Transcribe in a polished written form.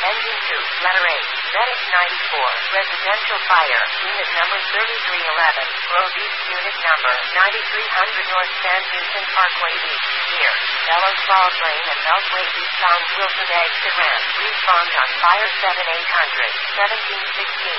Engine 2, letter H, Medic 94, residential fire, unit number 3311, Grove East, unit number 9300 North San Houston Parkway East, near Bellows Falls Lane and Beltway Eastbound Wilson exit ramp. Respond on fire 7800 1716.